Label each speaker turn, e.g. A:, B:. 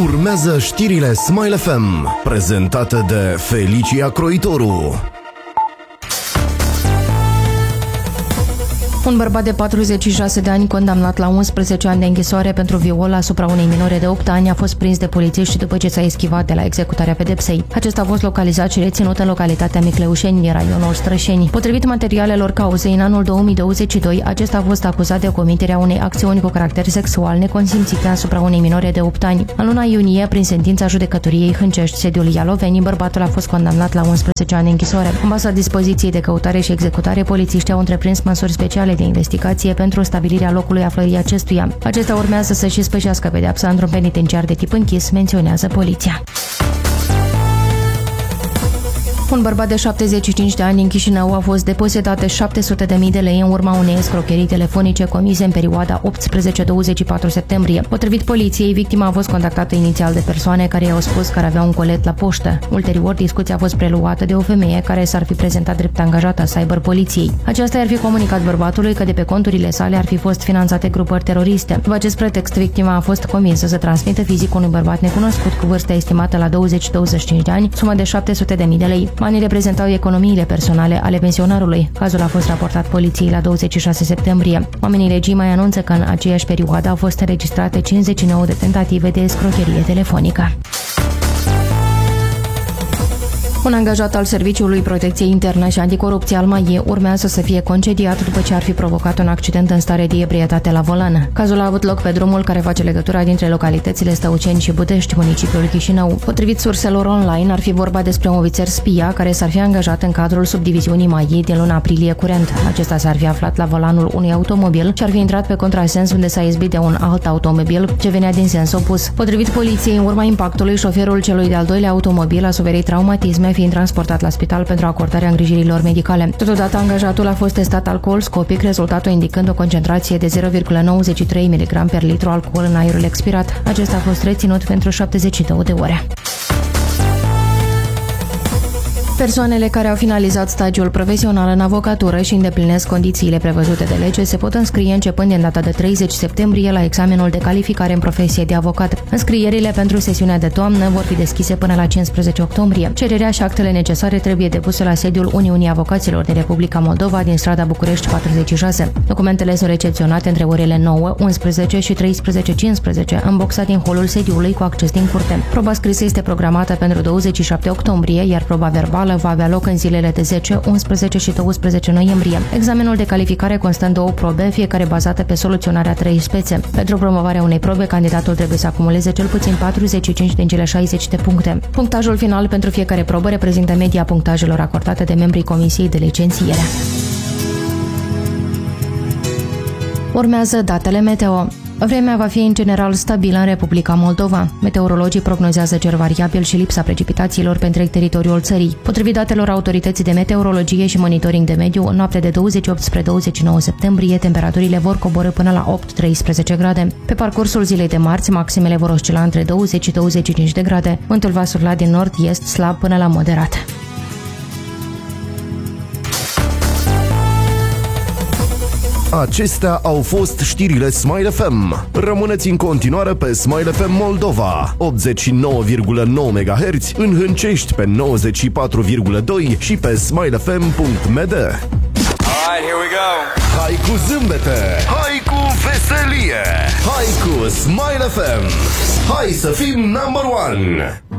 A: Urmează știrile Smile FM, prezentate de Felicia Croitoru.
B: Un bărbat de 46 de ani, condamnat la 11 ani de închisoare pentru viol asupra unei minore de 8 ani, a fost prins de polițiști după ce s-a eschivat de la executarea pedepsei. Acesta a fost localizat și reținut în localitatea Micleușeni, din raionul Strășeni. Potrivit materialelor cauzei, în anul 2022, acesta a fost acuzat de comiterea unei acțiuni cu caracter sexual neconsimțite asupra unei minore de 8 ani. În luna iunie, prin sentința judecătoriei Hâncești, sediul Ialoveni, bărbatul a fost condamnat la 11 ani de închisoare. În baza dispoziției de căutare și executare, polițiștii au întreprins măsuri speciale de investigație pentru stabilirea locului aflării acestuia. Acesta urmează să-și spășească pedeapsa într-un penitenciar de tip închis, menționează poliția. Un bărbat de 75 de ani în Chișinău a fost depozitate 700.000 de lei în urma unei escrocherii telefonice comise în perioada 18-24 septembrie. Potrivit poliției, victima a fost contactată inițial de persoane care i-au spus că avea un colet la poștă. Ulterior, discuția a fost preluată de o femeie care s-ar fi prezentat drept angajată a cyberpoliției. Aceasta ar fi comunicat bărbatului că de pe conturile sale ar fi fost finanțate grupări teroriste. După acest pretext, victima a fost convinsă să transmită fizic unui bărbat necunoscut cu vârsta estimată la 20-25 de ani, sumă de 700.000 de lei. Banii reprezentau economiile personale ale pensionarului. Cazul a fost raportat poliției la 26 septembrie. Oamenii legii mai anunță că în aceeași perioadă au fost înregistrate 59 de tentative de escrocherie telefonică. Un angajat al Serviciului Protecției Interne și Anticorupție al MAIE urmează să fie concediat după ce ar fi provocat un accident în stare de ebrietate la volan. Cazul a avut loc pe drumul care face legătura dintre localitățile Stăuceni și Budești, municipiul Chișinău. Potrivit surselor online, ar fi vorba despre un ofițer spia care s-ar fi angajat în cadrul subdiviziunii MAIE din luna aprilie curent. Acesta s-ar fi aflat la volanul unui automobil și ar fi intrat pe contrasens unde s-a izbit de un alt automobil ce venea din sens opus. Potrivit poliției, în urma impactului, șoferul celui de-al doilea automobil a suferit traumatisme, fiind transportat la spital pentru acordarea îngrijirilor medicale. Totodată, angajatul a fost testat alcool-scopic, rezultatul indicând o concentrație de 0,93 mg per litru alcool în aerul expirat. Acesta a fost reținut pentru 72 de ore. Persoanele care au finalizat stagiul profesional în avocatură și îndeplinesc condițiile prevăzute de lege se pot înscrie începând din data de 30 septembrie la examenul de calificare în profesie de avocat. Înscrierile pentru sesiunea de toamnă vor fi deschise până la 15 octombrie. Cererea și actele necesare trebuie depuse la sediul Uniunii Avocaților din Republica Moldova din strada București 46. Documentele sunt recepționate între orele 9, 11 și 13:15 în boxa din holul sediului cu acces din curte. Proba scrisă este programată pentru 27 octombrie, iar proba verbală va avea loc în zilele de 10, 11 și 12 noiembrie. Examenul de calificare constă în două probe, fiecare bazată pe soluționarea 3 spețe. Pentru promovarea unei probe, candidatul trebuie să acumuleze cel puțin 45 din cele 60 de puncte. Punctajul final pentru fiecare probă reprezintă media punctajelor acordate de membrii Comisiei de Licențiere. Urmează datele meteo. Vremea va fi în general stabilă în Republica Moldova. Meteorologii prognozează cer variabil și lipsa precipitațiilor pe întreg teritoriul țării. Potrivit datelor Autorității de Meteorologie și Monitoring de Mediu, în noaptea de 28 spre 29 septembrie, temperaturile vor coborî până la 8-13 grade. Pe parcursul zilei de marți, maximele vor oscila între 20 și 25 de grade. Vântul va sufla din nord-est slab până la moderat.
A: Acestea au fost știrile Smile FM. Rămâneți în continuare pe Smile FM Moldova, 89,9 MHz, în Hâncești pe 94,2 și pe smilefm.md.
C: Alright, here we go.
A: Hai cu zâmbete, hai cu veselie, hai cu Smile FM. Hai să fim number one.